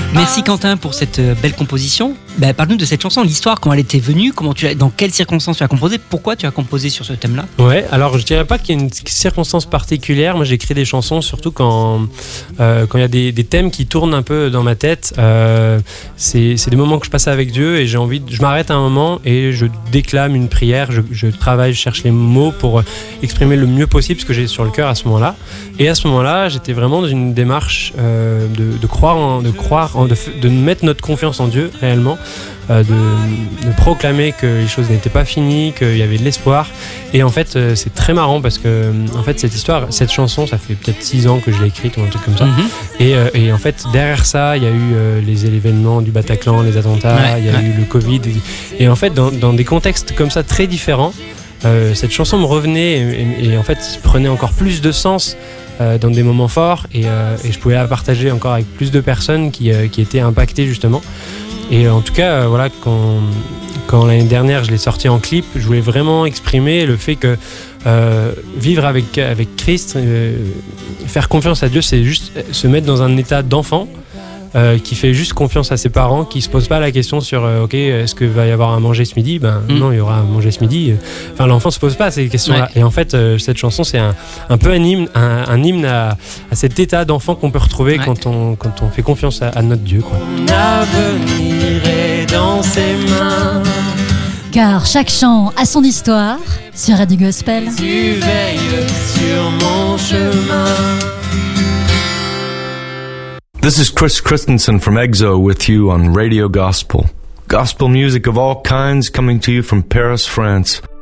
Merci Quentin pour cette belle composition. Parle-nous de cette chanson, l'histoire, comment elle était venue, dans quelles circonstances tu as composé, pourquoi tu as composé sur ce thème-là. Ouais, alors je dirais pas qu'il y a une circonstance particulière. Moi j'écris des chansons surtout quand il y a des thèmes qui tournent un peu dans ma tête. C'est des moments que je passe avec Dieu et je m'arrête à un moment et je déclame une prière, je travaille, je cherche les mots pour exprimer le mieux possible ce que j'ai sur le cœur à ce moment-là. Et à ce moment-là, j'étais vraiment dans une démarche de mettre notre confiance en Dieu réellement, de proclamer que les choses n'étaient pas finies, qu'il y avait de l'espoir. Et en fait, c'est très marrant parce que en fait, cette chanson, ça fait peut-être 6 ans que je l'ai écrite ou un truc comme ça. Et en fait, derrière ça, il y a eu les événements du Bataclan, les attentats, il y a eu le Covid. Et en fait, dans des contextes comme ça très différents, cette chanson me revenait et en fait prenait encore plus de sens dans des moments forts et je pouvais la partager encore avec plus de personnes qui étaient impactées justement. Et en tout cas, voilà, quand l'année dernière je l'ai sorti en clip, je voulais vraiment exprimer le fait que vivre avec Christ, faire confiance à Dieu, c'est juste se mettre dans un état d'enfant qui fait juste confiance à ses parents, qui se pose pas la question sur ok, est-ce qu'il va y avoir à manger ce midi. Non, il y aura à manger ce midi. Enfin, l'enfant se pose pas ces questions-là. Ouais. Et en fait, cette chanson, c'est un peu un hymne à cet état d'enfant qu'on peut retrouver quand on fait confiance à notre Dieu, quoi. Mon avenir est dans ses mains. Car chaque chant a son histoire sur Radio Gospel. Tu veilles sur mon chemin. This is Chris Christensen from EXO with you on Radio Gospel. Gospel music of all kinds coming to you from Paris, France.